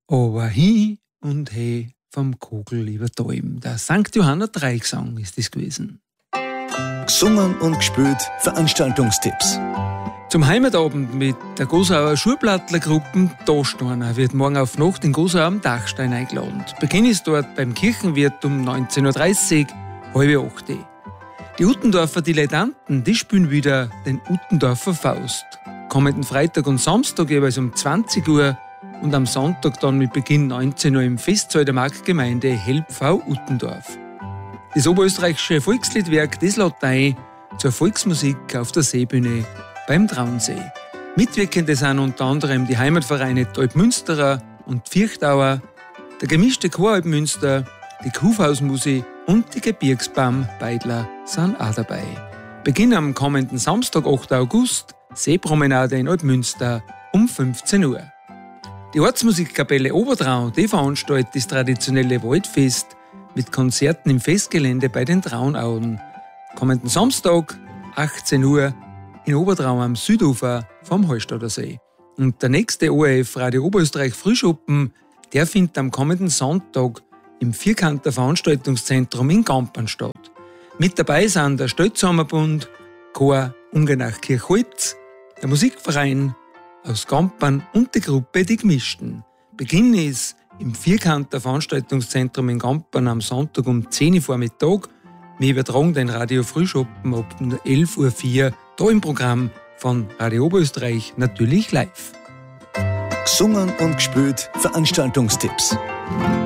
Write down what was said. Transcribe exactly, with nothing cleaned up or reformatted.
Aber hin und he vom Kogel über Däum. Der Sankt Johanna Dreigesang ist das gewesen. Gesungen und gespielt Veranstaltungstipps. Zum Heimatabend mit der Gosauer Schurplattler-Gruppe Dachsteiner wird morgen auf Nacht in Gosau am Dachstein eingeladen. Beginn ist dort beim Kirchenwirt um neunzehn Uhr dreißig, halb acht. Die Uttendorfer Dilettanten, die spielen wieder den Uttendorfer Faust. Kommenden Freitag und Samstag jeweils um zwanzig Uhr und am Sonntag dann mit Beginn neunzehn Uhr im Festsaal der Marktgemeinde Helpfau Uttendorf. Das oberösterreichische Volksliedwerk, das lädt ein zur Volksmusik auf der Seebühne beim Traunsee. Mitwirkende sind unter anderem die Heimatvereine Alpmünsterer und Vierchtauer, der gemischte Chor Alpmünster, die Kuhhausmusik und die Gebirgsbaum Beidler sind auch dabei. Beginn am kommenden Samstag, achten August, Seepromenade in Alpmünster um fünfzehn Uhr. Die Ortsmusikkapelle Obertraun, die veranstaltet das traditionelle Waldfest mit Konzerten im Festgelände bei den Traunauen. Kommenden Samstag, achtzehn Uhr, in Obertraun am Südufer vom Hallstatter See. Und der nächste O R F Radio Oberösterreich Frühschuppen, der findet am kommenden Sonntag im Vierkanter Veranstaltungszentrum in Gampern statt. Mit dabei sind der Stötzheimer-Bund, Chor Ungenach Kirchholz, der Musikverein aus Gampern und die Gruppe Die Gemischten. Beginn ist im Vierkanter Veranstaltungszentrum in Gampern am Sonntag um zehn Uhr Vormittag. Wir übertragen den Radio Frühschoppen ab elf Uhr vier da im Programm von Radio Oberösterreich natürlich live. Gesungen und gespielt Veranstaltungstipps.